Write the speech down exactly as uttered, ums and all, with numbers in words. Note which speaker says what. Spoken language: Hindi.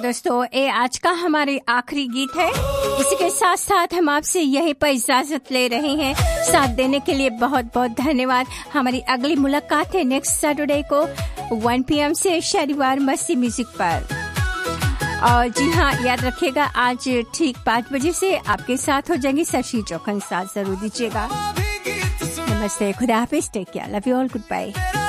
Speaker 1: दोस्तों, ये आज का हमारे आखिरी गीत है। इसी के साथ साथ हम आपसे यहीं पर इजाजत ले रहे हैं। साथ देने के लिए बहुत बहुत धन्यवाद। हमारी अगली मुलाकात है नेक्स्ट सैटरडे को वन पी एम से शनिवार मस्ती म्यूजिक पर। और जी हाँ, याद रखिएगा आज ठीक पाँच बजे से आपके साथ हो जाएंगे शशि चौखन। साथ जरूर दीजिएगा। नमस्ते, खुदा हाफिज, take care, love you all, good bye.